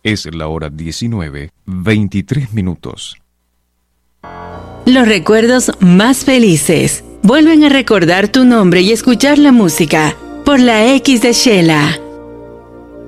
Es la hora 19:23. Los recuerdos más felices vuelven a recordar tu nombre y escuchar la música por la X de Shela.